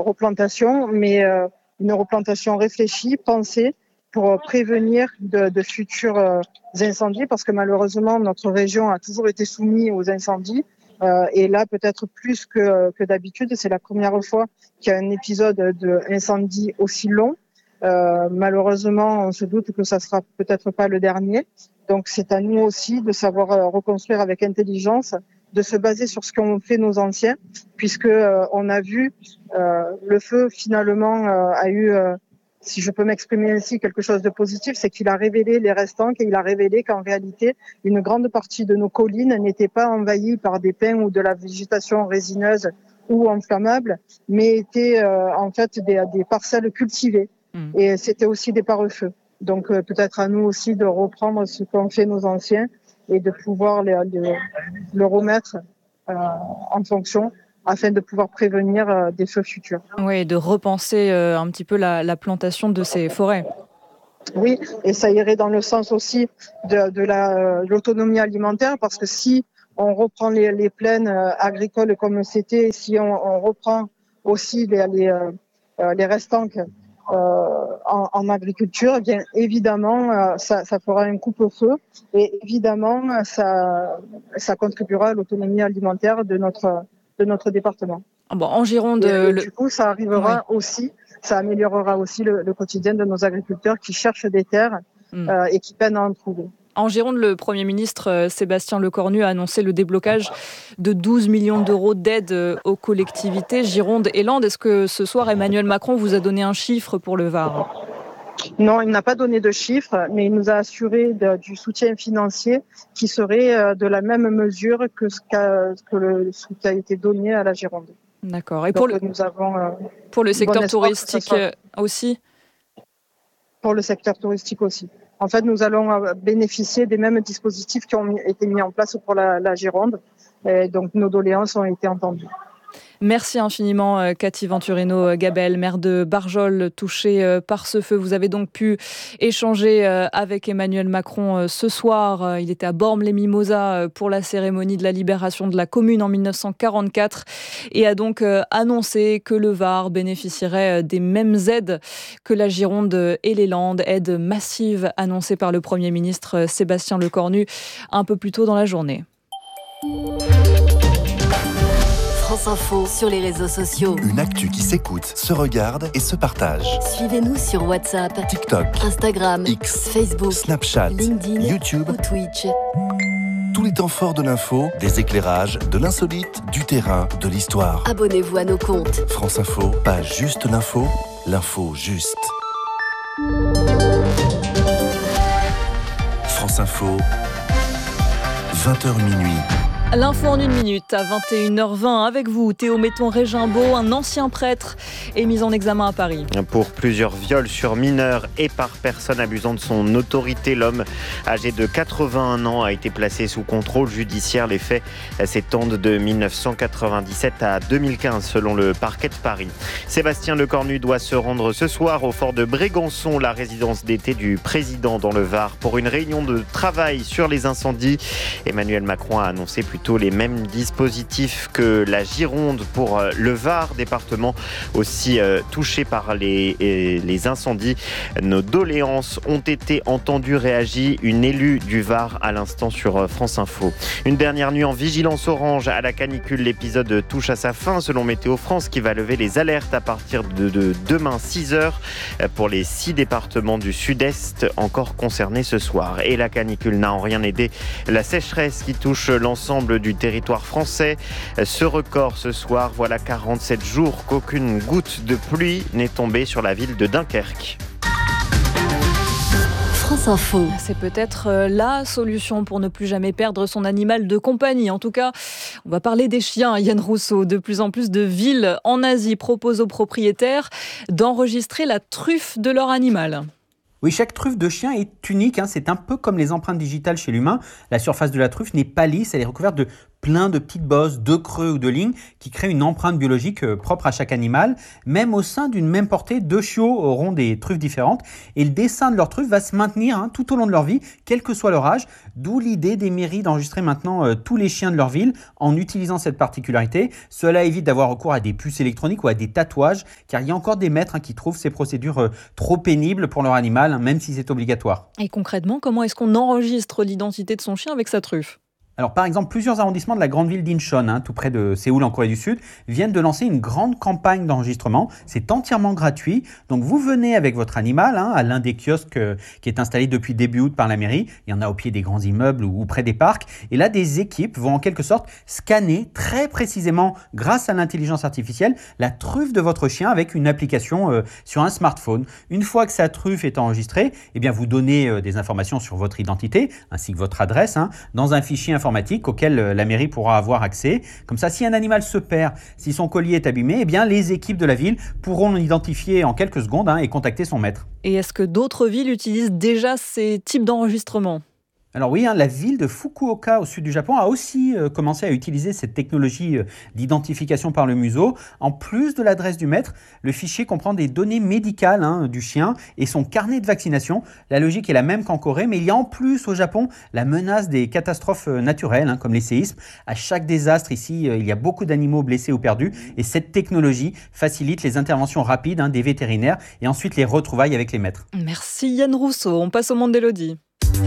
replantation, mais une replantation réfléchie, pensée, pour prévenir de futurs incendies, parce que malheureusement, notre région a toujours été soumise aux incendies. Et là, peut-être plus que d'habitude, c'est la première fois qu'il y a un épisode d'incendie aussi long. Malheureusement, on se doute que ça sera peut-être pas le dernier. Donc, c'est à nous aussi de savoir reconstruire avec intelligence, de se baser sur ce qu'ont fait nos anciens, puisque on a vu le feu finalement a eu, si je peux m'exprimer ainsi, quelque chose de positif, c'est qu'il a révélé les restants, qu'il a révélé qu'en réalité, une grande partie de nos collines n'était pas envahie par des pins ou de la végétation résineuse ou inflammable, mais étaient en fait des parcelles cultivées. Et c'était aussi des pare-feux. Donc peut-être à nous aussi de reprendre ce qu'ont fait nos anciens et de pouvoir le remettre en fonction afin de pouvoir prévenir des feux futurs. Oui, de repenser un petit peu la plantation de ces forêts. Oui, et ça irait dans le sens aussi de l'autonomie alimentaire, parce que si on reprend les plaines agricoles comme c'était, si on reprend aussi les restants en agriculture, eh bien évidemment ça fera un coupe-feu et évidemment ça contribuera à l'autonomie alimentaire de notre département. Bon, en Gironde, du coup ça arrivera aussi, ça améliorera aussi le quotidien de nos agriculteurs qui cherchent des terres et qui peinent à en trouver. En Gironde, le Premier ministre Sébastien Lecornu a annoncé le déblocage de 12 millions d'euros d'aide aux collectivités Gironde et Landes. Est-ce que ce soir, Emmanuel Macron vous a donné un chiffre pour le Var ? Non, il n'a pas donné de chiffre, mais il nous a assuré du soutien financier qui serait de la même mesure que ce qui a été donné à la Gironde. D'accord. Et donc, pour le secteur touristique aussi ? Pour le secteur touristique aussi. En fait, nous allons bénéficier des mêmes dispositifs qui ont été mis en place pour la Gironde. Et donc, nos doléances ont été entendues. Merci infiniment Cathy Venturino-Gabel, maire de Barjol, touchée par ce feu. Vous avez donc pu échanger avec Emmanuel Macron ce soir. Il était à Bormes-les-Mimosas pour la cérémonie de la libération de la commune en 1944 et a donc annoncé que le Var bénéficierait des mêmes aides que la Gironde et les Landes, aides massives annoncées par le Premier ministre Sébastien Lecornu un peu plus tôt dans la journée. France Info sur les réseaux sociaux. Une actu qui s'écoute, se regarde et se partage. Suivez-nous sur WhatsApp, TikTok, Instagram, X, Facebook, Snapchat, LinkedIn, YouTube ou Twitch. Tous les temps forts de l'info, des éclairages, de l'insolite, du terrain, de l'histoire. Abonnez-vous à nos comptes. France Info, pas juste l'info juste. France Info, 20h minuit. L'info en 1 minute à 21h20 avec vous, Théo Metton-Régimbaud, un ancien prêtre est mis en examen à Paris. Pour plusieurs viols sur mineurs et par personne abusant de son autorité, l'homme âgé de 81 ans a été placé sous contrôle judiciaire. Les faits s'étendent de 1997 à 2015 selon le parquet de Paris. Sébastien Lecornu doit se rendre ce soir au fort de Brégançon, la résidence d'été du président dans le Var, pour une réunion de travail sur les incendies. Emmanuel Macron a annoncé plutôt les mêmes dispositifs que la Gironde pour le Var, département aussi touché par les incendies. Nos doléances ont été entendues, réagit une élue du Var à l'instant sur France Info. Une dernière nuit en vigilance orange à la canicule. L'épisode touche à sa fin selon Météo France qui va lever les alertes à partir de demain 6h pour les 6 départements du sud-est encore concernés ce soir. Et la canicule n'a en rien aidé la sécheresse qui touche l'ensemble du territoire français. Ce record ce soir, voilà 47 jours qu'aucune goutte de pluie n'est tombée sur la ville de Dunkerque. France Info. C'est peut-être la solution pour ne plus jamais perdre son animal de compagnie. En tout cas, on va parler des chiens. Yann Rousseau, de plus en plus de villes en Asie proposent aux propriétaires d'enregistrer la truffe de leur animal. Oui, chaque truffe de chien est unique, c'est un peu comme les empreintes digitales chez l'humain. La surface de la truffe n'est pas lisse, elle est recouverte de plein de petites bosses, de creux ou de lignes qui créent une empreinte biologique propre à chaque animal. Même au sein d'une même portée, 2 chiots auront des truffes différentes et le dessin de leur truffe va se maintenir tout au long de leur vie, quel que soit leur âge, d'où l'idée des mairies d'enregistrer maintenant tous les chiens de leur ville en utilisant cette particularité. Cela évite d'avoir recours à des puces électroniques ou à des tatouages, car il y a encore des maîtres qui trouvent ces procédures trop pénibles pour leur animal, même si c'est obligatoire. Et concrètement, comment est-ce qu'on enregistre l'identité de son chien avec sa truffe ? Alors par exemple, plusieurs arrondissements de la grande ville d'Incheon, tout près de Séoul en Corée du Sud, viennent de lancer une grande campagne d'enregistrement. C'est entièrement gratuit. Donc vous venez avec votre animal à l'un des kiosques qui est installé depuis début août par la mairie. Il y en a au pied des grands immeubles ou près des parcs. Et là, des équipes vont en quelque sorte scanner très précisément, grâce à l'intelligence artificielle, la truffe de votre chien avec une application sur un smartphone. Une fois que sa truffe est enregistrée, eh bien vous donnez des informations sur votre identité ainsi que votre adresse dans un fichier informatique auquel la mairie pourra avoir accès. Comme ça, si un animal se perd, si son collier est abîmé, eh bien, les équipes de la ville pourront l'identifier en quelques secondes et contacter son maître. Et est-ce que d'autres villes utilisent déjà ces types d'enregistrements ? Alors oui, la ville de Fukuoka au sud du Japon a aussi commencé à utiliser cette technologie d'identification par le museau. En plus de l'adresse du maître, le fichier comprend des données médicales du chien et son carnet de vaccination. La logique est la même qu'en Corée, mais il y a en plus au Japon la menace des catastrophes naturelles, comme les séismes. À chaque désastre ici, il y a beaucoup d'animaux blessés ou perdus et cette technologie facilite les interventions rapides des vétérinaires et ensuite les retrouvailles avec les maîtres. Merci Yann Rousseau, on passe au monde d'Élodie.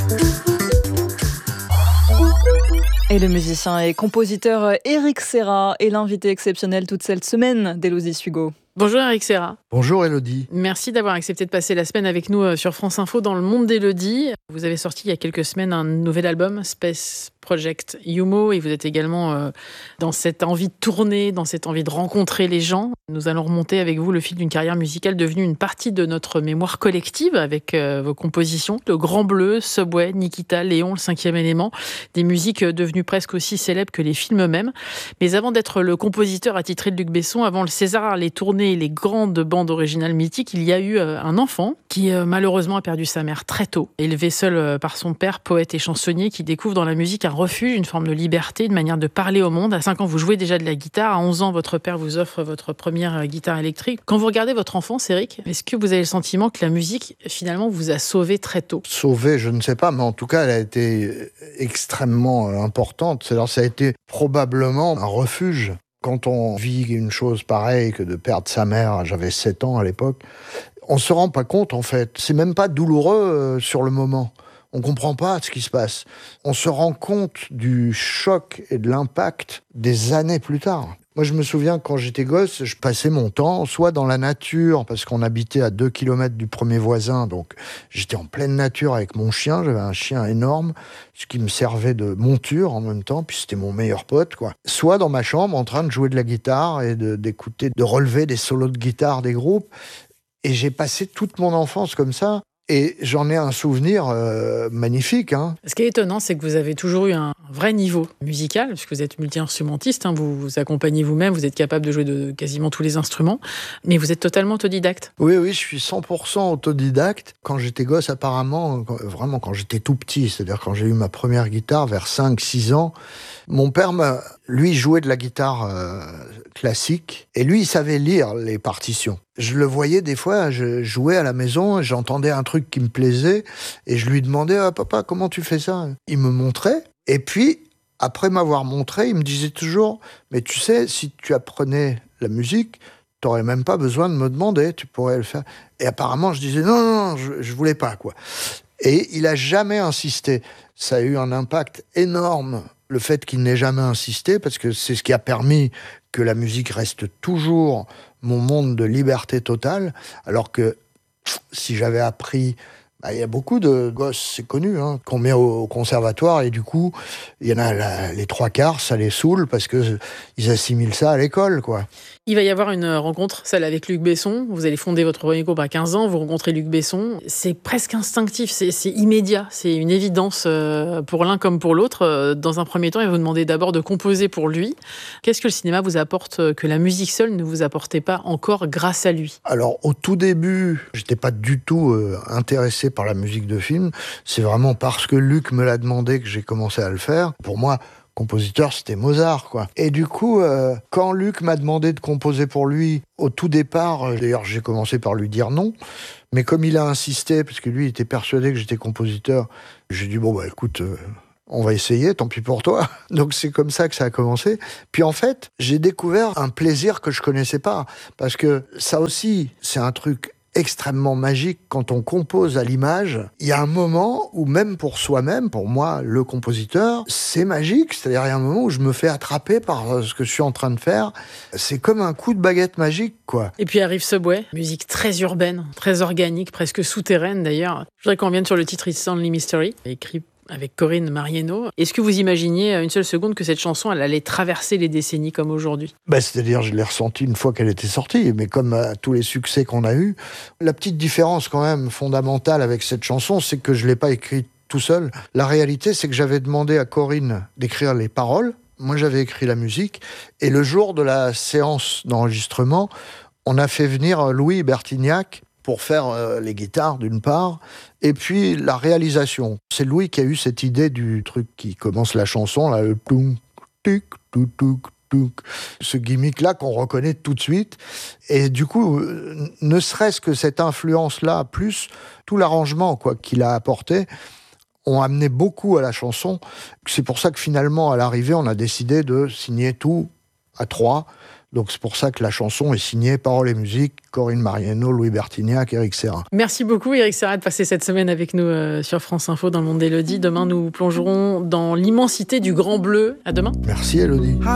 Et le musicien et compositeur Éric Serra est l'invité exceptionnel toute cette semaine d'Élodie Hugo. Bonjour Éric Serra. Bonjour Élodie. Merci d'avoir accepté de passer la semaine avec nous sur France Info dans le monde d'Élodie. Vous avez sorti il y a quelques semaines un nouvel album, Space Project Yumo, et vous êtes également dans cette envie de tourner, dans cette envie de rencontrer les gens. Nous allons remonter avec vous le fil d'une carrière musicale devenue une partie de notre mémoire collective avec vos compositions. Le Grand Bleu, Subway, Nikita, Léon, Le Cinquième Élément, des musiques devenues presque aussi célèbres que les films eux-mêmes. Mais avant d'être le compositeur attitré de Luc Besson, avant le César, les tournées et les grandes bandes originales mythiques, il y a eu un enfant qui malheureusement a perdu sa mère très tôt, élevé seul par son père, poète et chansonnier, qui découvre dans la musique un refuge, une forme de liberté, une manière de parler au monde. À 5 ans, vous jouez déjà de la guitare. À 11 ans, votre père vous offre votre première guitare électrique. Quand vous regardez votre enfance, Éric, est-ce que vous avez le sentiment que la musique, finalement, vous a sauvé très tôt ? Sauvé, je ne sais pas, mais en tout cas, elle a été extrêmement importante. C'est-à-dire, ça a été probablement un refuge. Quand on vit une chose pareille que de perdre sa mère, j'avais 7 ans à l'époque, on ne se rend pas compte, en fait. C'est même pas douloureux sur le moment. On ne comprend pas ce qui se passe. On se rend compte du choc et de l'impact des années plus tard. Moi, je me souviens, quand j'étais gosse, je passais mon temps soit dans la nature, parce qu'on habitait à 2 kilomètres du premier voisin, donc j'étais en pleine nature avec mon chien, j'avais un chien énorme, ce qui me servait de monture en même temps, puis c'était mon meilleur pote, quoi. Soit dans ma chambre, en train de jouer de la guitare et d'écouter, de relever des solos de guitare des groupes. Et j'ai passé toute mon enfance comme ça. Et j'en ai un souvenir magnifique. Ce qui est étonnant, c'est que vous avez toujours eu un vrai niveau musical, puisque vous êtes multi-instrumentiste, vous vous accompagnez vous-même, vous êtes capable de jouer de quasiment tous les instruments, mais vous êtes totalement autodidacte. Oui, je suis 100% autodidacte. Quand j'étais gosse, apparemment, vraiment quand j'étais tout petit, c'est-à-dire quand j'ai eu ma première guitare vers 5-6 ans, mon père, lui, jouait de la guitare classique, et lui, il savait lire les partitions. Je le voyais des fois, je jouais à la maison, j'entendais un truc qui me plaisait, et je lui demandais « Ah papa, comment tu fais ça ?» Il me montrait, et puis, après m'avoir montré, il me disait toujours « Mais tu sais, si tu apprenais la musique, t'aurais même pas besoin de me demander, tu pourrais le faire. » Et apparemment, je disais « Non, je voulais pas, quoi. » Et il a jamais insisté. Ça a eu un impact énorme, le fait qu'il n'ait jamais insisté, parce que c'est ce qui a permis que la musique reste toujours mon monde de liberté totale, alors que si j'avais appris... il y a beaucoup de gosses, c'est connu, qu'on met au conservatoire, et du coup, il y en a les 3/4, ça les saoule, parce qu'ils assimilent ça à l'école, quoi. Il va y avoir une rencontre, celle avec Luc Besson. Vous allez fonder votre premier groupe à 15 ans, vous rencontrez Luc Besson. C'est presque instinctif, c'est immédiat, c'est une évidence pour l'un comme pour l'autre. Dans un premier temps, il va vous demander d'abord de composer pour lui. Qu'est-ce que le cinéma vous apporte que la musique seule ne vous apportait pas encore grâce à lui ? Alors, au tout début, j'étais pas du tout intéressé par la musique de film. C'est vraiment parce que Luc me l'a demandé que j'ai commencé à le faire. Pour moi, compositeur, c'était Mozart, quoi. Et du coup, quand Luc m'a demandé de composer pour lui, au tout départ, d'ailleurs, j'ai commencé par lui dire non, mais comme il a insisté, parce que lui, il était persuadé que j'étais compositeur, j'ai dit, bon, bah écoute, on va essayer, tant pis pour toi. Donc c'est comme ça que ça a commencé. Puis en fait, j'ai découvert un plaisir que je connaissais pas, parce que ça aussi, c'est un truc extrêmement magique quand on compose à l'image. Il y a un moment où même pour soi-même, pour moi, le compositeur, c'est magique. C'est-à-dire il y a un moment où je me fais attraper par ce que je suis en train de faire. C'est comme un coup de baguette magique, quoi. Et puis arrive Subway, musique très urbaine, très organique, presque souterraine d'ailleurs. Je voudrais qu'on revienne sur le titre It's Only Mystery, écrit avec Corinne Marieno. Est-ce que vous imaginiez une seule seconde que cette chanson, elle allait traverser les décennies comme aujourd'hui ? C'est-à-dire, je l'ai ressentie une fois qu'elle était sortie, mais comme tous les succès qu'on a eus. La petite différence quand même fondamentale avec cette chanson, c'est que je ne l'ai pas écrite tout seul. La réalité, c'est que j'avais demandé à Corinne d'écrire les paroles. Moi, j'avais écrit la musique. Et le jour de la séance d'enregistrement, on a fait venir Louis Bertignac pour faire les guitares d'une part, et puis la réalisation. C'est Louis qui a eu cette idée du truc qui commence la chanson, là, le tounk, tic, touk, touk, touk, ce gimmick-là qu'on reconnaît tout de suite. Et du coup, ne serait-ce que cette influence-là, plus tout l'arrangement quoi qu'il a apporté, ont amené beaucoup à la chanson. C'est pour ça que finalement, à l'arrivée, on a décidé de signer tout à 3. Donc c'est pour ça que la chanson est signée paroles et musique, Corinne Marieno, Louis Bertignac, Éric Serra. Merci beaucoup Éric Serra de passer cette semaine avec nous sur France Info dans le monde d'Élodie. Demain, nous plongerons dans l'immensité du Grand Bleu. À demain. Merci Élodie.